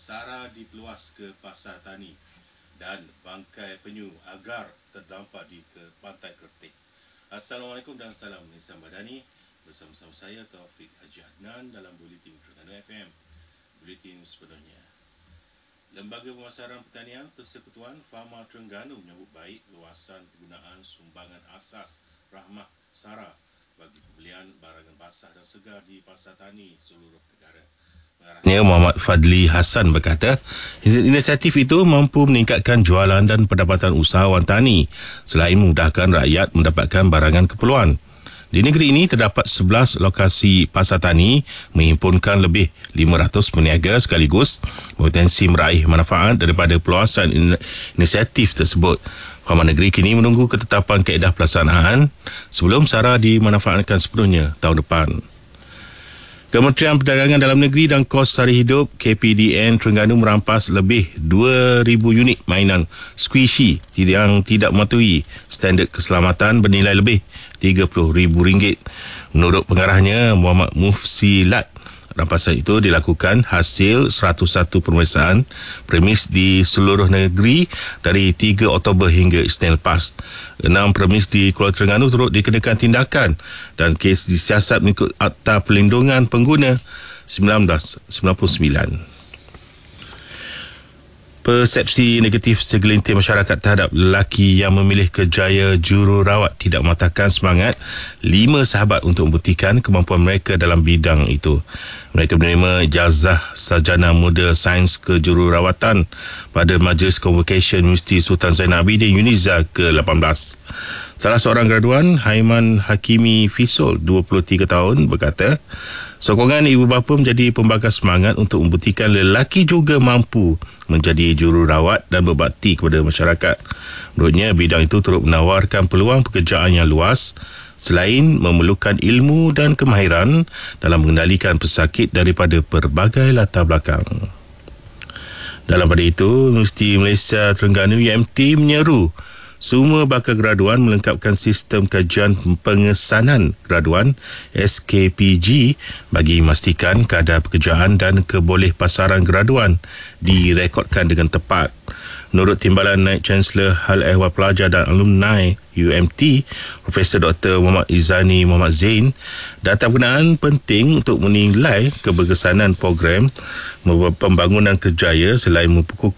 SARA dipeluas ke Pasar Tani dan bangkai penyu agar terdampar di Pantai Kertih. Assalamualaikum dan salam Malaysia Madani. Bersama-sama saya Taufik Haji Adnan dalam Buletin Terengganu FM. Buletin sepenuhnya. Lembaga Pemasaran Pertanian Persekutuan Farma Terengganu menyambut baik luasan penggunaan sumbangan asas rahmah SARA bagi pembelian barangan basah dan segar di pasar tani seluruh negara. Muhammad Fadli Hassan berkata, inisiatif itu mampu meningkatkan jualan dan pendapatan usahawan tani selain memudahkan rakyat mendapatkan barangan keperluan. Di negeri ini terdapat 11 lokasi pasar tani menghimpunkan lebih 500 peniaga sekaligus berpotensi meraih manfaat daripada peluasan inisiatif tersebut. Farma negeri kini menunggu ketetapan kaedah pelaksanaan sebelum SARA dimanfaatkan sepenuhnya tahun depan. Kementerian Perdagangan Dalam Negeri dan Kos Sari Hidup KPDN Terengganu merampas lebih 2,000 unit mainan squishy yang tidak mematuhi standard keselamatan bernilai lebih RM30,000. Menurut pengarahnya Muhammad Mufsilat, rampasan itu dilakukan hasil 101 pemeriksaan premis di seluruh negeri dari 3 Oktober hingga Isnin lepas. 6 premis di Kuala Terengganu turut dikenakan tindakan dan kes disiasat mengikut Akta Perlindungan Pengguna 1999. Persepsi negatif segelintir masyarakat terhadap lelaki yang memilih kerjaya jururawat tidak mematahkan semangat 5 sahabat untuk membuktikan kemampuan mereka dalam bidang itu. Mereka menerima ijazah sarjana muda sains kejururawatan pada Majlis Convocation Universiti Sultan Zainal Abidin UNIZA ke-18. Salah seorang graduan, Haiman Hakimi Fisul, 23 tahun, berkata, sokongan ibu bapa menjadi pembakar semangat untuk membuktikan lelaki juga mampu menjadi jururawat dan berbakti kepada masyarakat. Menurutnya, bidang itu turut menawarkan peluang pekerjaan yang luas selain memerlukan ilmu dan kemahiran dalam mengendalikan pesakit daripada pelbagai latar belakang. Dalam pada itu, Universiti Malaysia Terengganu UMT menyeru semua bakal graduan melengkapkan sistem kajian pengesanan graduan SKPG bagi memastikan kadar pekerjaan dan kebolehpasaran graduan direkodkan dengan tepat. Menurut Timbalan Naib Chancellor Hal Ehwal Pelajar dan Alumni UMT, Profesor Dr. Muhammad Izani Muhammad Zain, data penggunaan penting untuk menilai keberkesanan program pembangunan kerjaya selain